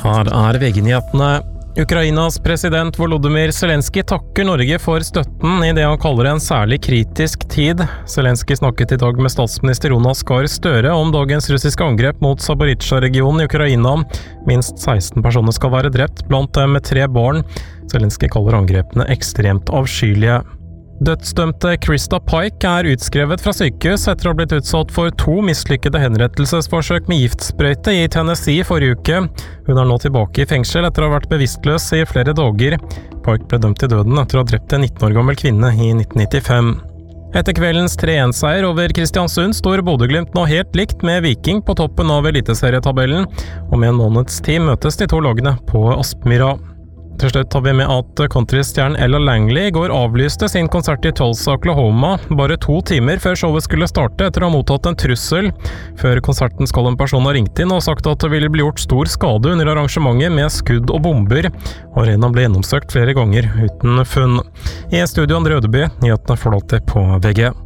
Her VG-nyhetene. Ukrainas president Volodymyr Zelensky takker Norge for støtten i det han kaller en særlig kritisk tid. Zelensky snakket i dag med statsminister Jonas Gahr Støre om dagens russiske angrep mot Zaporizjzja-regionen i Ukraina. Minst 16 personer skal være drept, blant dem med 3 barn. Zelensky kaller angrepene ekstremt avskyelige. Dødsdømte Krista Pike er utskrevet fra sykehus etter å ha blitt utsatt for 2 mislykkede henrettelsesforsøk med giftsprøyte i Tennessee forrige uke. Hun er nå tilbake i fengsel etter å ha vært bevisstløs i flere dager. Pike ble dømt til døden etter å ha drept en 19 år gammel kvinne i 1995. Etter kveldens 3-1-seier over Kristiansund står Bodø/Glimt nå helt likt med Viking på toppen av eliteserietabellen. Om en måneds tid møtes de 2 lagene på Aspmyra. Til slutt tar vi med at countrystjernen Ella Langley i går avlyste sin konsert i Tulsa, Oklahoma, bare 2 timer før showet skulle starte etter å ha mottatt en trussel. Før konserten skal en person ha ringt inn og sagt at det ville bli gjort stor skade under arrangementet med skudd og bomber. Arenaen ble gjennomsøkt flere ganger uten funn. I studio André Ødeby, nyhetene får du alltid på VG.